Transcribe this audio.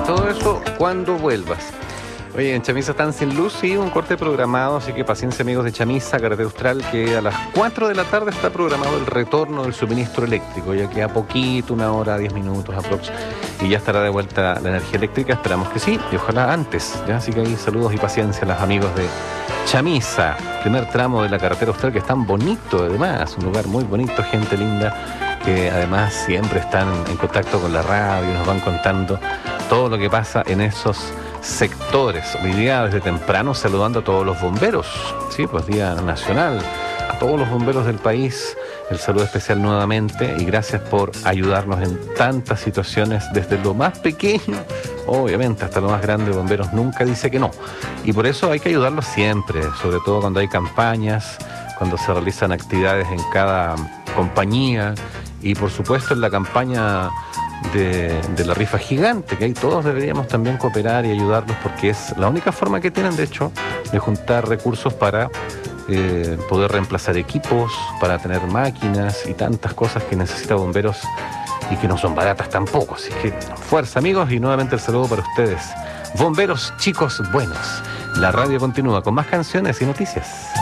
todo eso cuando vuelvas. Oye, en Chamisa están sin luz, sí, un corte programado, así que paciencia, amigos de Chamisa, Carretera Austral, que a las 4 de la tarde está programado el retorno del suministro eléctrico. Ya queda poquito, 1 hora, 10 minutos aprox, y ya estará de vuelta la energía eléctrica. Esperamos que sí, y ojalá antes, ¿ya? Así que ahí saludos y paciencia a los amigos de Chamisa, primer tramo de la Carretera Austral, que es tan bonito, además, un lugar muy bonito, gente linda, que además siempre están en contacto con la radio y nos van contando todo lo que pasa en esos sectores. Hoy día desde temprano saludando a todos los bomberos, sí, pues Día Nacional, a todos los bomberos del país, el saludo especial nuevamente y gracias por ayudarnos en tantas situaciones, desde lo más pequeño, obviamente, hasta lo más grande. Bomberos nunca dice que no, y por eso hay que ayudarlos siempre, sobre todo cuando hay campañas, cuando se realizan actividades en cada compañía y por supuesto en la campaña de la rifa gigante, que ahí todos deberíamos también cooperar y ayudarlos, porque es la única forma que tienen, de hecho, de juntar recursos para poder reemplazar equipos, para tener máquinas y tantas cosas que necesita bomberos y que no son baratas tampoco. Así que fuerza, amigos, y nuevamente el saludo para ustedes. Bomberos, chicos buenos. La radio continúa con más canciones y noticias.